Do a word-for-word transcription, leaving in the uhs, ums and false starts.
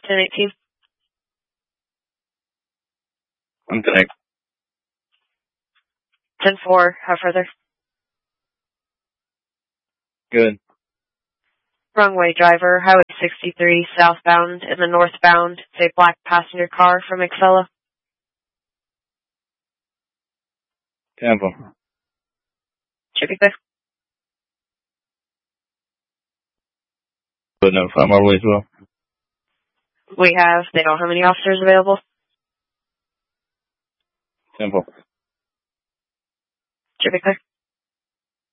ten eighteen. I'm connected. ten four, how further? Good. Wrong way driver, Highway sixty-three, southbound, in the northbound, it's a black passenger car from Excella. Tampa. Should be clear. But no, five more ways well. We have, they don't have any officers available. Temple. Should be clear.